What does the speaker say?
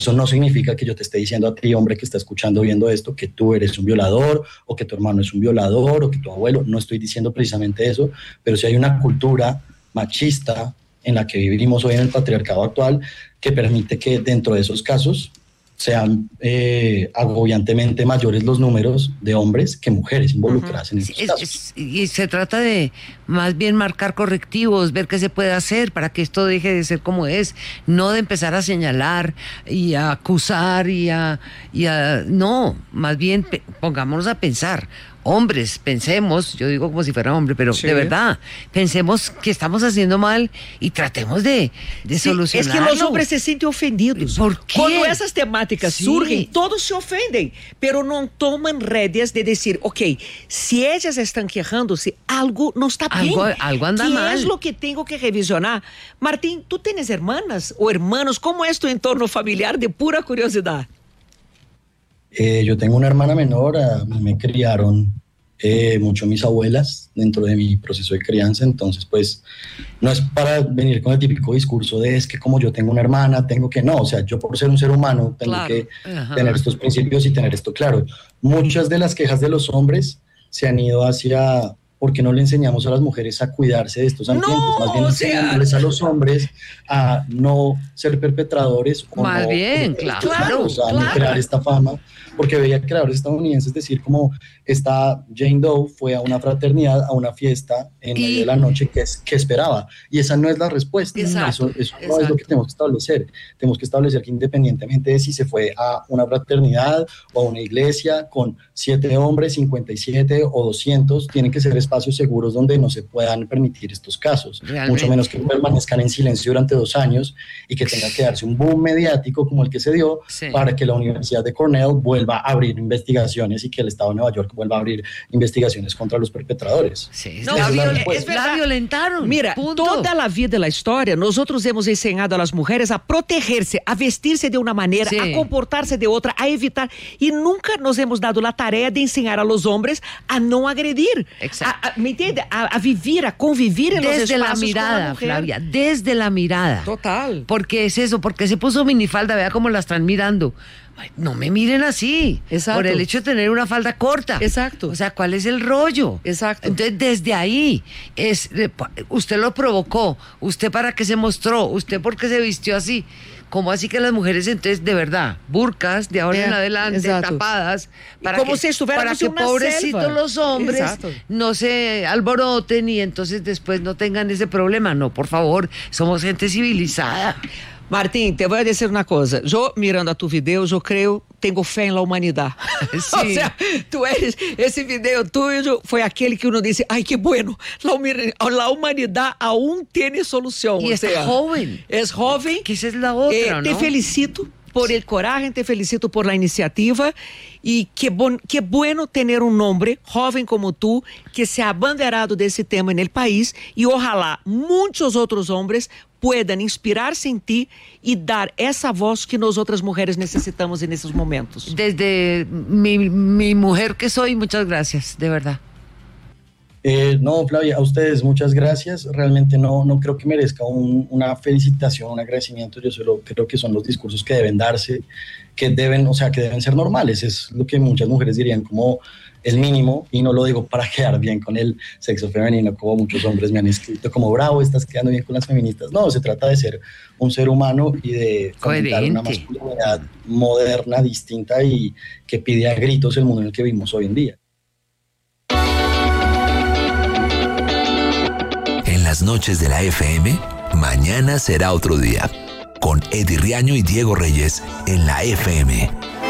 eso no significa que yo te esté diciendo a ti, hombre, que está escuchando, viendo esto, que tú eres un violador, o que tu hermano es un violador, o que tu abuelo. No estoy diciendo precisamente eso, pero sí hay una cultura machista en la que vivimos hoy en el patriarcado actual que permite que dentro de esos casos sean agobiantemente mayores los números de hombres que mujeres involucradas en estos casos. Y se trata de más bien marcar correctivos, ver qué se puede hacer para que esto deje de ser como es, no de empezar a señalar y a acusar no, más bien pongámonos a pensar. Hombres, pensemos, yo digo como si fuera hombre, pero sí, de verdad, pensemos que estamos haciendo mal y tratemos de solucionarlo. Es que los hombres se sienten ofendidos. ¿Por qué? Cuando esas temáticas surgen, todos se ofenden, pero no toman rédeas de decir, ok, si ellas están quejándose, algo no está bien. Algo anda mal. ¿Qué es lo que tengo que revisionar? Martín, ¿tú tienes hermanas o hermanos? ¿Cómo es tu entorno familiar? De pura curiosidad. Yo tengo una hermana menor, a mí me criaron mucho mis abuelas dentro de mi proceso de crianza, entonces pues no es para venir con el típico discurso de es que como yo tengo una hermana, tengo que no, o sea, yo por ser un ser humano tengo que tener estos principios y tener esto claro. Muchas de las quejas de los hombres se han ido hacia ¿por qué no le enseñamos a las mujeres a cuidarse de estos ambientes? Más bien enseñándoles a los hombres a no ser perpetradores. Más bien, claro. O sea, no crear esta fama. Porque veía creadores estadounidenses decir como esta Jane Doe fue a una fraternidad, a una fiesta en medio de la noche que esperaba. Y esa no es la respuesta. Eso no es lo que tenemos que establecer. Tenemos que establecer que independientemente de si se fue a una fraternidad o a una iglesia con 7 hombres, 57 o 200, tienen que ser espacios seguros donde no se puedan permitir estos casos. Realmente. Mucho menos que permanezcan en silencio durante 2 años y que tenga que darse un boom mediático como el que se dio para que la Universidad de Cornell vuelva a abrir investigaciones y que el Estado de Nueva York vuelva a abrir investigaciones contra los perpetradores. Sí, la violentaron. Mira, punto. Toda la vida de la historia, nosotros hemos enseñado a las mujeres a protegerse, a vestirse de una manera, a comportarse de otra, a evitar, y nunca nos hemos dado la tarea de enseñar a los hombres a no agredir, ¿me entiende? A vivir, a convivir en los espacios. Desde la mirada, Flavia, desde la mirada. Total. Porque es eso, porque se puso minifalda, vea cómo la están mirando. No me miren así. Exacto. Por el hecho de tener una falda corta. Exacto. O sea, ¿cuál es el rollo? Exacto. Entonces, desde ahí, usted lo provocó, usted para qué se mostró, usted por qué se vistió así. ¿Cómo así que las mujeres, entonces, de verdad, burkas de ahora en adelante, tapadas, para como que, si estuvieran pobrecitos selva. Los hombres no se alboroten y entonces después no tengan ese problema? No, por favor, somos gente civilizada. Martín, te voy a decir una cosa. Yo, mirando a tu video, yo creo, tengo fe en la humanidad. Sí. O sea, tú eres, ese video tuyo fue aquel que uno dice, ay, qué bueno, la humanidad aún tiene solución. Y es joven. Es joven. Que esa es la otra, ¿no? Te felicito por el coraje, te felicito por la iniciativa y qué bueno tener un hombre joven como tú que se ha abanderado de ese tema en el país y ojalá muchos otros hombres puedan inspirarse en ti y dar esa voz que nosotras mujeres necesitamos en esos momentos. Desde mi mujer que soy, muchas gracias, de verdad. No, Flavia, a ustedes muchas gracias. Realmente no creo que merezca una felicitación, un agradecimiento. Yo solo creo que son los discursos que deben darse, que deben ser normales. Es lo que muchas mujeres dirían como el mínimo, y no lo digo para quedar bien con el sexo femenino, como muchos hombres me han escrito, como bravo, estás quedando bien con las feministas. No, se trata de ser un ser humano y de fomentar una masculinidad moderna, distinta y que pide a gritos el mundo en el que vivimos hoy en día. En las noches de la FM, mañana será otro día. Con Eddie Riaño y Diego Reyes en la FM.